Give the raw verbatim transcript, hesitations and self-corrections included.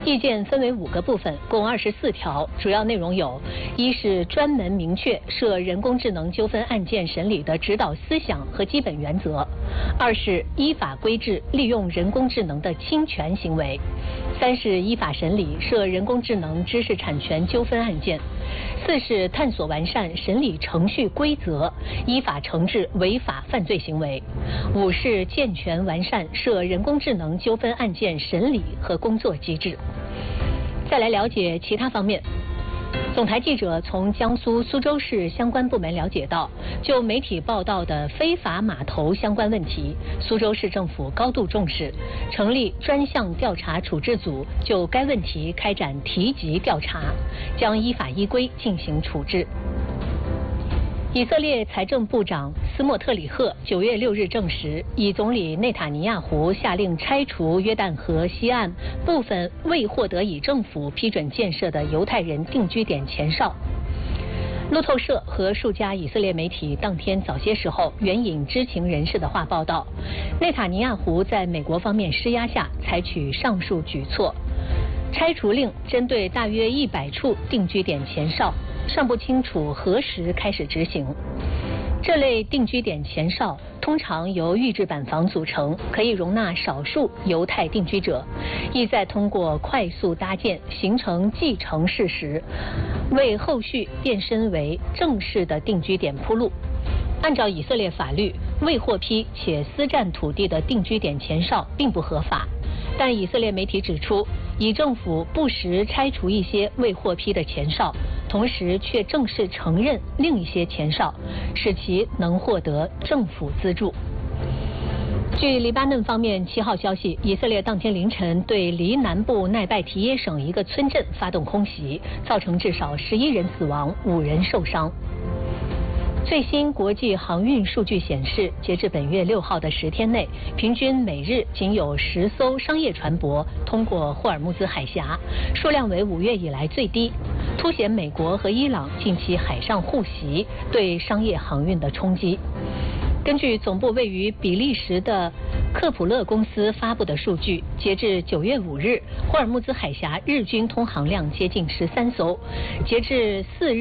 意见分为五个部分，共二十四条，主要内容有：一是专门明确涉人工智能纠纷案件审理的指导思想和基本原则；二是依法规制利用人工智能的侵权行为；三是依法审理涉人工智能知识产权纠纷案件；四是探索完善审理程序规则，依法惩治违法犯罪行为；五是健全完善涉人工智能纠纷案件审理和工作机制。再来了解其他方面。总台记者从江苏苏州市相关部门了解到，就媒体报道的非法码头相关问题，苏州市政府高度重视，成立专项调查处置组，就该问题开展提级调查，将依法依规进行处置。以色列财政部长斯莫特里赫九月六日证实，以总理内塔尼亚胡下令拆除约旦河西岸部分未获得以政府批准建设的犹太人定居点前哨。路透社和数家以色列媒体当天早些时候援引知情人士的话报道，内塔尼亚胡在美国方面施压下采取上述举措，拆除令针对大约一百处定居点前哨，尚不清楚何时开始执行。这类定居点前哨通常由预制板房组成，可以容纳少数犹太定居者，意在通过快速搭建形成继承事实，为后续变身为正式的定居点铺路。按照以色列法律，未获批且私占土地的定居点前哨并不合法，但以色列媒体指出，以政府不时拆除一些未获批的前哨，同时却正式承认另一些前哨，使其能获得政府资助。据黎巴嫩方面七号消息，以色列当天凌晨对黎南部奈拜提耶省一个村镇发动空袭，造成至少十一人死亡，五人受伤。最新国际航运数据显示，截至本月六号的十天内，平均每日仅有十艘商业船舶通过霍尔木兹海峡，数量为五月以来最低，凸显美国和伊朗近期海上互袭对商业航运的冲击。根据总部位于比利时的克普勒公司发布的数据，截至九月五日，霍尔木兹海峡日均通航量接近十三艘，截至四日。